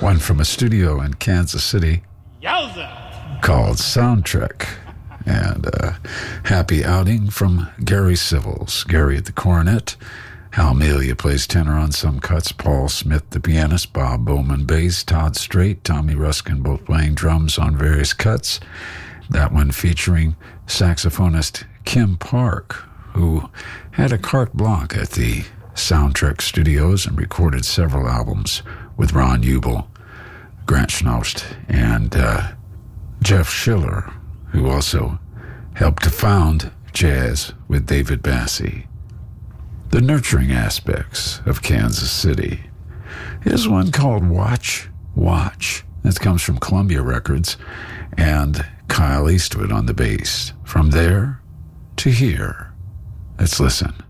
one from a studio in Kansas City Yowza! called Soundtrack. And a happy outing from Gary Civils. Gary at the cornet, Hal Melia plays tenor on some cuts, Paul Smith the pianist, Bob Bowman bass, Todd Strait, Tommy Ruskin both playing drums on various cuts. That one featuring saxophonist Kim Park, who had a carte blanche at the Soundtrack Studios and recorded several albums with Ron Ubel, Grant Schnaust, and Jeff Schiller, who also helped to found jazz with David Bassie. The nurturing aspects of Kansas City. Here's one called Watch, Watch. This comes from Columbia Records, and Kyle Eastwood on the bass. From there to here. Let's listen.